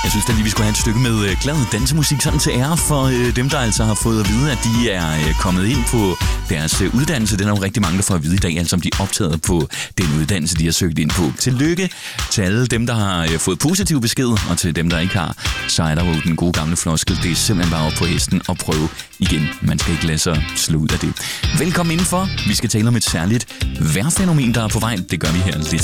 Jeg synes da lige, vi skulle have et stykke med glad dansemusik sådan til ære for dem, der altså har fået at vide, at de er kommet ind på deres uddannelse. Den er jo rigtig mange, der får at vide i dag, altså om de er optaget på den uddannelse, de har søgt ind på. Tillykke til alle dem, der har fået positiv besked, og til dem, der ikke har, så er der jo den gode gamle floskel. Det er simpelthen bare op på hesten og prøve igen. Man skal ikke lade sig slå ud af det. Velkommen indenfor. Vi skal tale om et særligt vejrfænomen, der er på vej. Det gør vi her lidt